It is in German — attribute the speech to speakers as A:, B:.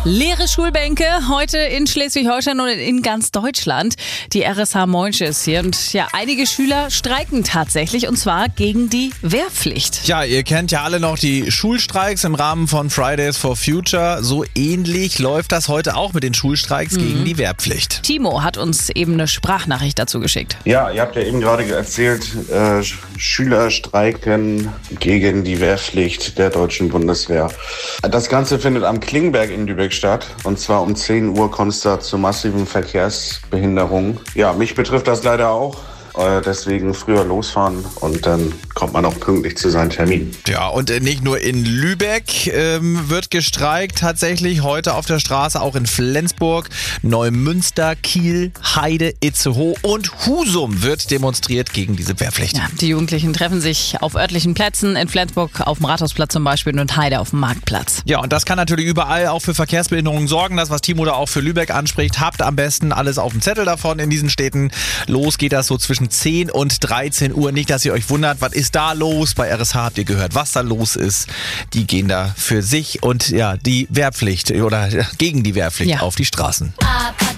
A: Leere Schulbänke heute in Schleswig-Holstein und in ganz Deutschland. Die RSH Moinche ist hier und ja, einige Schüler streiken tatsächlich und zwar gegen die Wehrpflicht.
B: Ja, ihr kennt ja alle noch die Schulstreiks im Rahmen von Fridays for Future. So ähnlich läuft das heute auch mit den Schulstreiks gegen die Wehrpflicht.
A: Timo hat uns eben eine Sprachnachricht dazu geschickt.
C: Ja, ihr habt ja eben gerade erzählt, Schüler streiken gegen die Wehrpflicht der deutschen Bundeswehr. Das Ganze findet am Klingenberg in Lübeck statt. Und zwar um 10 Uhr kommt es da zu massiven Verkehrsbehinderungen. Ja, mich betrifft das leider auch. Deswegen früher losfahren und dann kommt man auch pünktlich zu seinem Termin.
B: Ja, und nicht nur in Lübeck wird gestreikt, tatsächlich heute auf der Straße, auch in Flensburg, Neumünster, Kiel, Heide, Itzehoe und Husum wird demonstriert gegen diese Wehrpflicht.
A: Ja, die Jugendlichen treffen sich auf örtlichen Plätzen, in Flensburg auf dem Rathausplatz zum Beispiel und Heide auf dem Marktplatz.
B: Ja, und das kann natürlich überall auch für Verkehrsbehinderungen sorgen. Das, was Timo da auch für Lübeck anspricht, habt am besten alles auf dem Zettel davon in diesen Städten. Los geht das so zwischen 10 und 13 Uhr. Nicht, dass ihr euch wundert, was ist da los? Bei RSH habt ihr gehört, was da los ist. Die gehen da für sich und ja, die Wehrpflicht oder gegen die Wehrpflicht auf die Straßen.